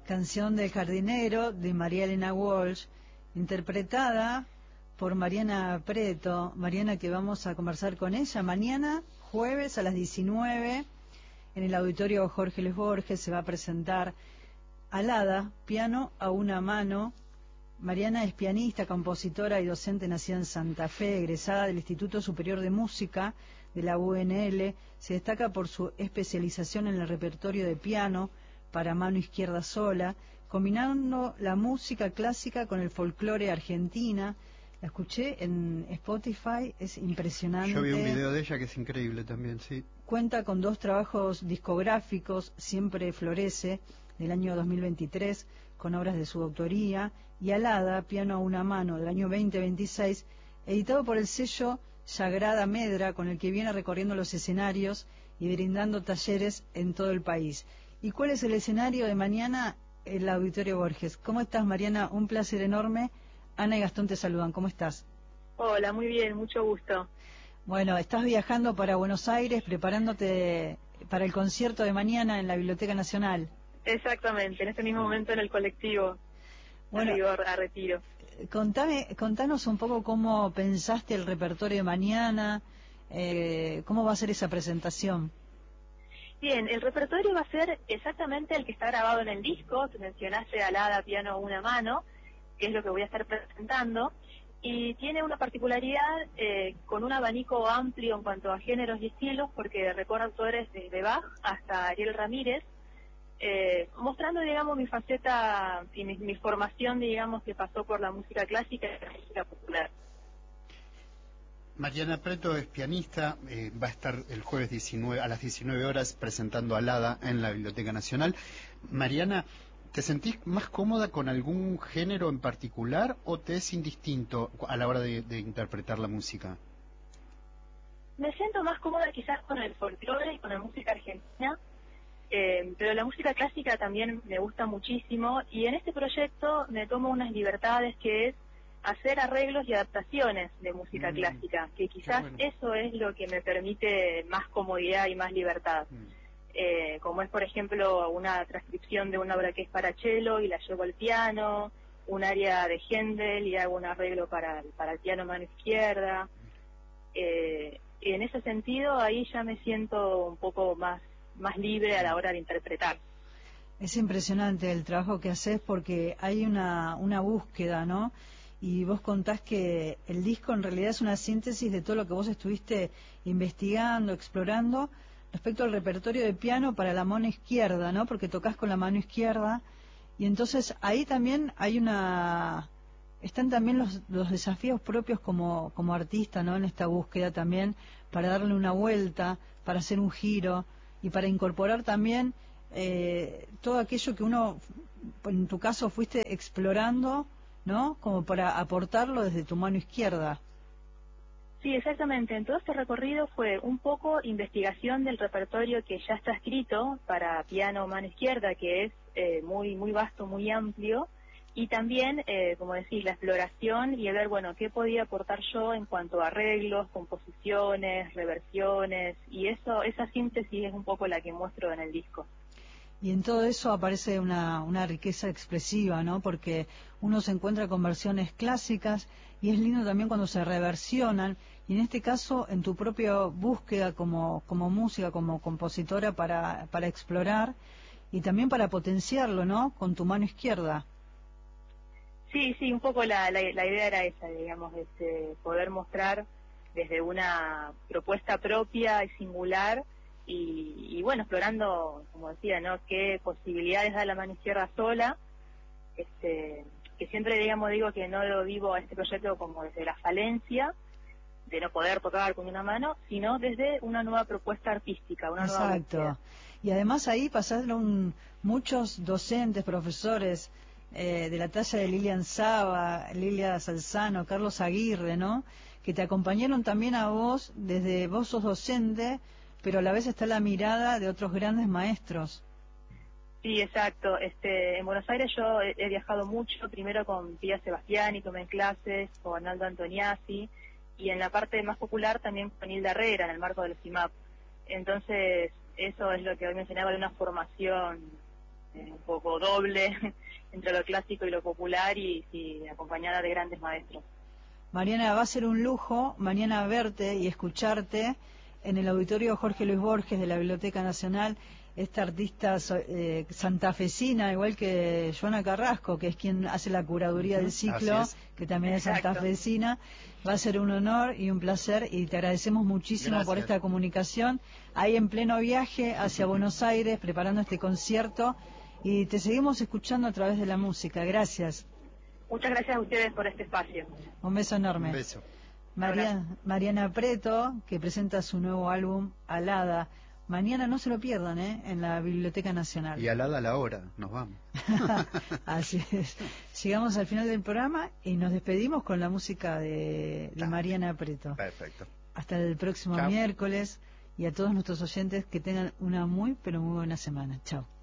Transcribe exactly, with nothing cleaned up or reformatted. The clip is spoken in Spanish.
Canción del Jardinero, de María Elena Walsh, interpretada por Mariana Preto. Mariana, que vamos a conversar con ella mañana, jueves a las diecinueve, en el auditorio Jorge Luis Borges. Se va a presentar Alada, piano a una mano. Mariana es pianista, compositora y docente nacida en Santa Fe, egresada del Instituto Superior de Música de la U N L. Se destaca por su especialización en el repertorio de piano para mano izquierda sola, combinando la música clásica con el folclore argentina. La escuché en Spotify, es impresionante. Yo vi un video de ella que es increíble también, sí. Cuenta con dos trabajos discográficos, Siempre Florece, del año dos mil veintitrés, con obras de su autoría, y Alada, piano a una mano, del año veinte veintiséis, editado por el sello Sagrada Medra, con el que viene recorriendo los escenarios y brindando talleres en todo el país. ¿Y cuál es el escenario de mañana? El Auditorio Borges. ¿Cómo estás, Mariana? Un placer enorme. Ana y Gastón te saludan. ¿Cómo estás? Hola, muy bien, mucho gusto. Bueno, estás viajando para Buenos Aires, preparándote para el concierto de mañana en la Biblioteca Nacional. Exactamente, en este mismo momento en el colectivo. Bueno, arriba a Retiro. Contame, contanos un poco cómo pensaste el repertorio de mañana, eh, cómo va a ser esa presentación. Bien, el repertorio va a ser exactamente el que está grabado en el disco. Te mencionaste Alada, piano a una mano, que es lo que voy a estar presentando, y tiene una particularidad eh, con un abanico amplio en cuanto a géneros y estilos, porque recorre autores desde Bach hasta Ariel Ramírez, eh, mostrando, digamos, mi faceta y mi, mi formación, digamos, que pasó por la música clásica y la música popular. Mariana Preto es pianista, eh, va a estar el jueves diecinueve, a las diecinueve horas presentando Alada en la Biblioteca Nacional. Mariana, ¿te sentís más cómoda con algún género en particular o te es indistinto a la hora de, de interpretar la música? Me siento más cómoda quizás con el folclore y con la música argentina, eh, pero la música clásica también me gusta muchísimo, y en este proyecto me tomo unas libertades, que es hacer arreglos y adaptaciones de música mm, clásica, que quizás bueno. Eso es lo que me permite más comodidad y más libertad. Mm. Eh, como es, por ejemplo, una transcripción de una obra que es para cello y la llevo al piano, un área de Händel y hago un arreglo para, para el piano mano izquierda. Eh, en ese sentido, ahí ya me siento un poco más, más libre a la hora de interpretar. Es impresionante el trabajo que haces, porque hay una, una búsqueda, ¿no? Y vos contás que el disco en realidad es una síntesis de todo lo que vos estuviste investigando, explorando, respecto al repertorio de piano para la mano izquierda, ¿no? Porque tocas con la mano izquierda, y entonces ahí también hay una... están también los, los desafíos propios como, como artista, ¿no? En esta búsqueda también, para darle una vuelta, para hacer un giro, y para incorporar también eh, todo aquello que uno, en tu caso, fuiste explorando, ¿no? Como para aportarlo desde tu mano izquierda. Sí, exactamente. En todo este recorrido fue un poco investigación del repertorio que ya está escrito para piano mano izquierda, que es eh, muy muy vasto, muy amplio, y también, eh, como decís, la exploración y ver, bueno, qué podía aportar yo en cuanto a arreglos, composiciones, reversiones, y eso, esa síntesis es un poco la que muestro en el disco. Y en todo eso aparece una, una riqueza expresiva, ¿no? Porque uno se encuentra con versiones clásicas, y es lindo también cuando se reversionan, y en este caso en tu propia búsqueda como, como música, como compositora, para, para explorar y también para potenciarlo, ¿no? Con tu mano izquierda. Sí, sí, un poco la, la, la idea era esa, digamos, este, poder mostrar desde una propuesta propia y singular, y, y bueno, explorando, como decía, ¿no? Qué posibilidades da la mano izquierda sola, este, que siempre, digamos, digo que no lo vivo a este proyecto como desde la falencia de no poder tocar con una mano, sino desde una nueva propuesta artística, una Exacto. nueva búsqueda. Y además ahí pasaron muchos docentes, profesores, eh, de la talla de Lilian Saba, Lilia Salzano, Carlos Aguirre, ¿no? Que te acompañaron también a vos, desde vos sos docente, pero a la vez está la mirada de otros grandes maestros. Sí, exacto. Este, en Buenos Aires yo he, he viajado mucho, primero con Pía Sebastiani, tomé clases, con Arnaldo Antoniazzi, y en la parte más popular también con Hilda Herrera, en el marco del C I M A P. Entonces, eso es lo que hoy mencionaba, de una formación eh, un poco doble entre lo clásico y lo popular, y, y acompañada de grandes maestros. Mariana, va a ser un lujo mañana verte y escucharte en el auditorio Jorge Luis Borges de la Biblioteca Nacional. Esta artista eh, santafesina, igual que Joana Carrasco, que es quien hace la curaduría del ciclo, es. que también es Exacto. santafesina. Va a ser un honor y un placer, y te agradecemos muchísimo Gracias. por esta comunicación. Ahí en pleno viaje hacia Buenos Aires, preparando este concierto, y te seguimos escuchando a través de la música. Gracias. Muchas gracias a ustedes por este espacio. Un beso enorme. Un beso. Mariana, Mariana Preto, que presenta su nuevo álbum Alada. Mañana no se lo pierdan, ¿eh? En la Biblioteca Nacional. Y alada a la hora, nos vamos. Así es. Llegamos al final del programa y nos despedimos con la música de, de Mariana Preto. Perfecto. Hasta el próximo Chao. miércoles, y a todos nuestros oyentes que tengan una muy, pero muy buena semana. Chao.